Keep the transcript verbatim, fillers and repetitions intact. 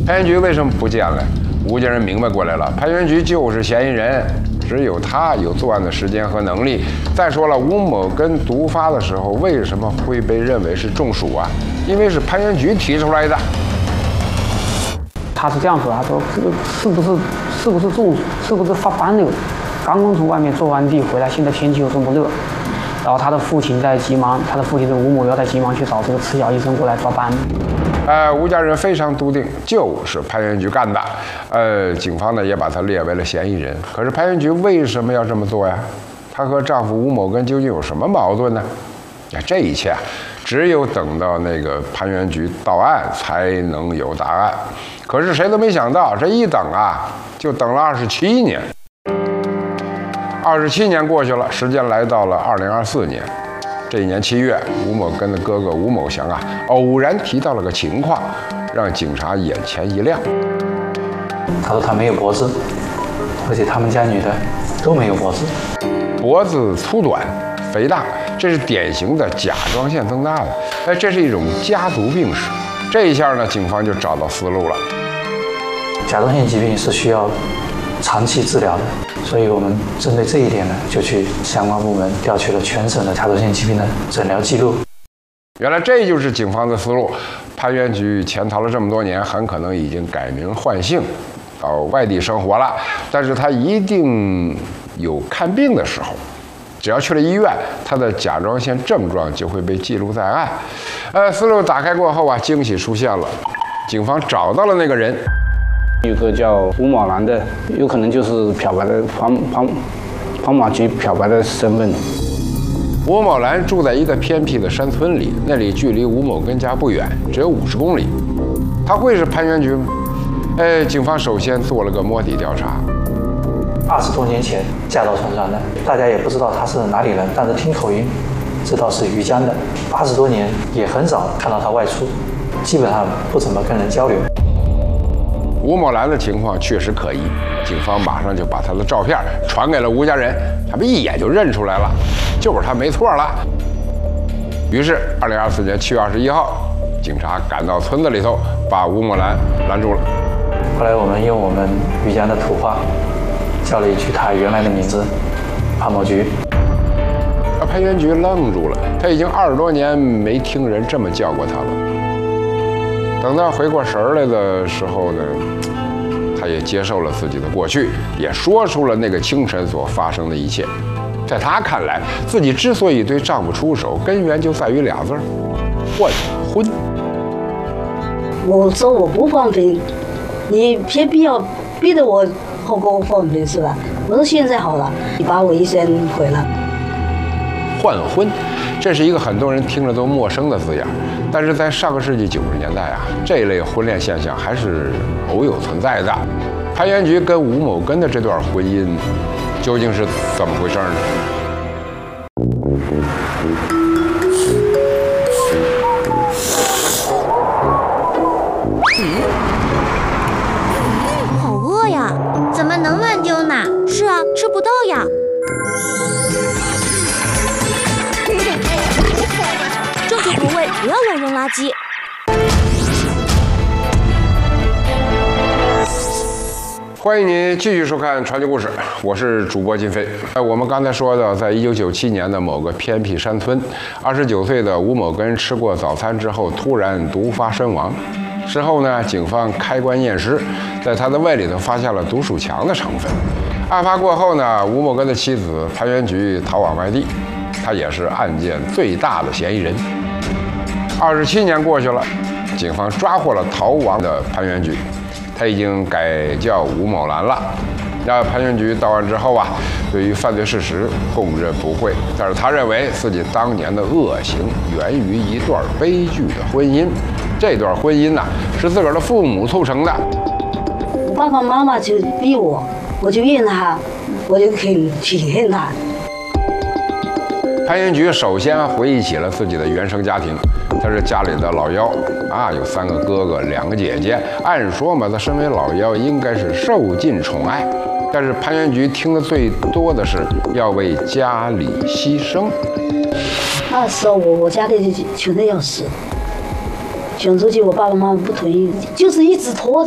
潘元菊为什么不见了？吴家人明白过来了，潘元菊就是嫌疑人，只有他有作案的时间和能力。再说了，吴某根毒发的时候为什么会被认为是中暑啊？因为是潘元菊提出来的。 他是这样说，他说这个是不是是不是中暑，是不是发斑了？刚刚从外面做完地回来，现在天气又这么热。然后他的父亲在急忙，他的父亲是吴某要在急忙去找这个赤脚医生过来抓斑。 呃，吴家人非常笃定就是潘元菊干的，呃，警方呢也把他列为了嫌疑人。可是潘元菊为什么要这么做呀？她和丈夫吴某根究竟有什么矛盾呢？呀，这一切啊，只有等到那个潘元菊到案才能有答案。可是谁都没想到，这一等啊，就等了二十七年。二十七年过去了，时间来到了二零二四年。这一年七月，吴某根的哥哥吴某祥啊，偶然提到了个情况，让警察眼前一亮。 他说他没有脖子，而且他们家女的都没有脖子， 脖子粗短、肥大，这是典型的甲状腺增大的，哎，这是一种家族病史。这一下呢，警方就找到思路了。 甲状腺疾病是需要长期治疗的。所以我们针对这一点呢，就去相关部门调取了全省的甲状腺疾病的诊疗记录。 原来这就是警方的思路。潘元菊潜逃了这么多年，很可能已经改名换姓，到外地生活了。但是他一定有看病的时候，只要去了医院，他的甲状腺症状就会被记录在案。呃，思路打开过后啊，惊喜出现了，警方找到了那个人。 有个叫吴某兰的，有可能就是漂白的黄黄黄马局漂白的身份。 吴某兰住在一个偏僻的山村里，那里距离吴某根家不远，只有五十公里。他会是潘元菊吗？呃，警方首先做了个摸底调查。 二十多年前嫁到船上的，大家也不知道他是哪里人，但是听口音知道是余江的。八十多年也很少看到他外出，基本上不怎么跟人交流。 吴某兰的情况确实可疑，警方马上就把他的照片传给了吴家人，他们一眼就认出来了，就是他没错了。于是，二零二四年七月二十一号，警察赶到村子里头，把吴某兰拦住了。 后来我们用我们余江的土话叫了一句他原来的名字潘某菊。 而潘元菊愣住了，他已经二十多年没听人这么叫过他了。等他回过神来的时候呢，他也接受了自己的过去，也说出了那个清晨所发生的一切。在他看来，自己之所以对丈夫出手，根源就在于俩字儿：换婚。 我说我不放平，你偏偏要逼得我后跟我放平是吧？我说现在好了，你把我一生毁了。 换婚，这是一个很多人听着都陌生的字眼，但是在上个世纪九十年代啊，这类婚恋现象还是偶有存在的。潘元菊跟吴某根的这段婚姻究竟是怎么回事呢？ 好饿呀，怎么能乱丢呢？是啊，吃不到呀。正确投喂，不要乱扔垃圾。 欢迎您继续收看传奇故事，我是主播金飞。呃，我们刚才说到，在一九九七年的某个偏僻山村，二十九岁的吴某根吃过早餐之后突然毒发身亡。事后呢，警方开棺验尸，在他的胃里头发现了毒鼠强的成分。案发过后呢，吴某根的妻子潘元菊逃往外地，他也是案件最大的嫌疑人。二十七年过去了，警方抓获了逃亡的潘元菊。他已经改叫吴某兰了。那潘元菊到案之后啊，对于犯罪事实供认不讳，但是他认为自己当年的恶行源于一段悲剧的婚姻，这段婚姻呢、啊、是自个儿的父母促成的。 我爸爸妈妈就逼我，我就怨他，我就挺挺恨他。 潘元菊首先回忆起了自己的原生家庭，他是家里的老幺啊，有三个哥哥，两个姐姐。按说嘛，他身为老幺，应该是受尽宠爱。但是潘元菊听的最多的是要为家里牺牲。 那时候我我家里穷的要死，想出去，我爸爸妈妈不同意，就是一直拖着。